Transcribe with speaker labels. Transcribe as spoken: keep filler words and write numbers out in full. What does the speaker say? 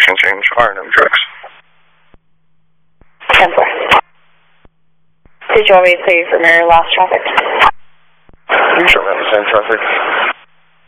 Speaker 1: direction change, R and M trucks.
Speaker 2: ten four. Did you want me to clear you for mirror loss traffic?
Speaker 1: You should run the same traffic.